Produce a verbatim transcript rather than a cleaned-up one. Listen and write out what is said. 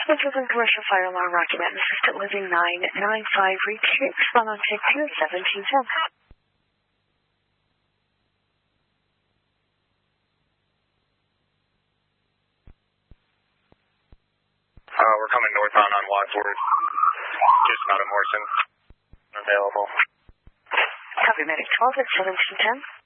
This is a commercial fire alarm Rocky Mountain Assistant Living nine nine five reach respond on take two seventeen ten. Uh, we're coming northbound on Wadsworth, just out of Morrison. Available. Copy medic twelve at seventeen ten.